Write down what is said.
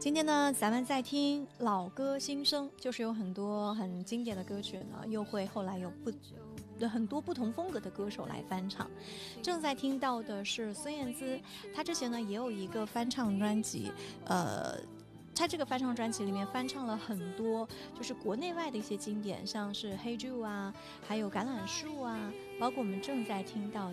今天呢，咱们在听老歌新生，就是有很多很经典的歌曲呢，又会后来有很多不同风格的歌手来翻唱。正在听到的是孙燕姿，她之前呢也有一个翻唱专辑，他这个翻唱专辑里面翻唱了很多就是国内外的一些经典，像是黑 Jew 啊，还有橄榄树啊，包括我们正在听到